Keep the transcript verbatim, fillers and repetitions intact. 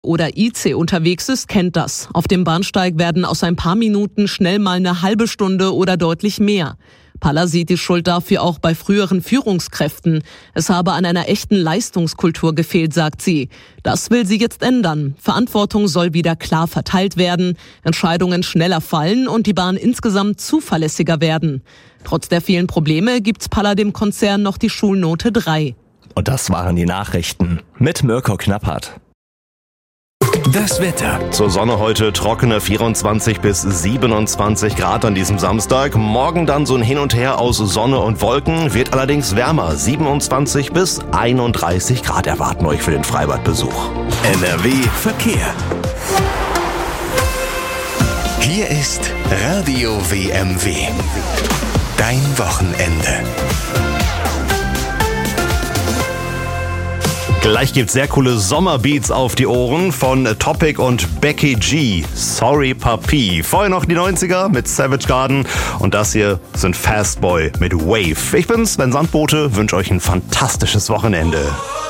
oder I C unterwegs ist, kennt das. Auf dem Bahnsteig werden aus ein paar Minuten schnell mal eine halbe Stunde oder deutlich mehr. Palla sieht die Schuld dafür auch bei früheren Führungskräften. Es habe an einer echten Leistungskultur gefehlt, sagt sie. Das will sie jetzt ändern. Verantwortung soll wieder klar verteilt werden, Entscheidungen schneller fallen und die Bahn insgesamt zuverlässiger werden. Trotz der vielen Probleme gibt's Palla dem Konzern noch die Schulnote drei. Und das waren die Nachrichten mit Mirko Knappert. Das Wetter. Zur Sonne heute trockene vierundzwanzig bis siebenundzwanzig Grad an diesem Samstag. Morgen dann so ein Hin und Her aus Sonne und Wolken. Wird allerdings wärmer. siebenundzwanzig bis einunddreißig Grad erwarten euch für den Freibadbesuch. N R W Verkehr. Hier ist Radio W M W. Dein Wochenende. Gleich gibt's sehr coole Sommerbeats auf die Ohren von Topic und Becky G. Sorry Papi. Vorher noch die neunziger mit Savage Garden und das hier sind Fastboy mit Wave. Ich bin Sven Sandbote, wünsche euch ein fantastisches Wochenende.